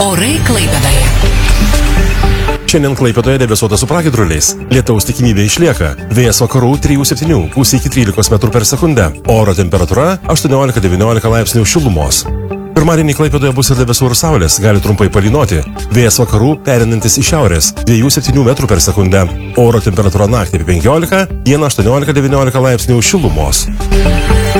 Orai Klaipėdoje. Šiandien Klaipėdoje debesuota su pragiedruliais. Lietaus tikimybė išlieka. Vėjas vakarų 3-7, gūsiai iki 13 metrų per sekundę. Oro temperatūra 18-19 laipsnių šilumos. Pirmadienį Klaipėdoje bus ir debesų ir saulės, gali trumpai palynoti. Vėjas vakarų perinantis į šiaurės 2-7 metrų per sekundę. Oro temperatūra naktį 15, dieną 18-19 laipsnių šilumos.